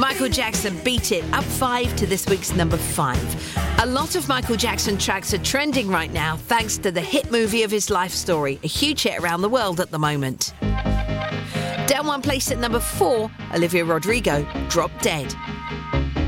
Michael Jackson, Beat It, up 5 to this week's number 5. A lot of Michael Jackson tracks are trending right now thanks to the hit movie of his life story, a huge hit around the world at the moment. Down one place at number 4, Olivia Rodrigo, Drop Dead.